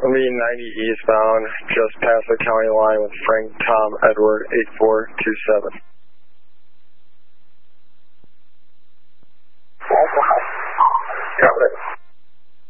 Lee 90 eastbound, just past the county line with Frank Tom Edward 8427. Got it.